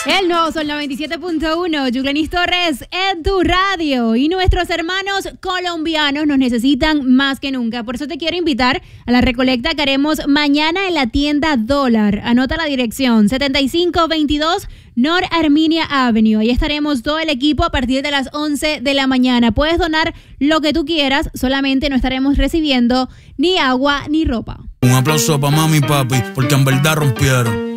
El nuevo Sol 97.1, Yuglenis Torres en tu radio. Y nuestros hermanos colombianos nos necesitan más que nunca. Por eso te quiero invitar a la recolecta que haremos mañana en la tienda Dólar. Anota la dirección, 7522 North Arminia Avenue. Ahí estaremos todo el equipo a partir de las 11 de la mañana. Puedes donar lo que tú quieras, solamente no estaremos recibiendo ni agua ni ropa. Un aplauso para mami y papi, porque en verdad rompieron.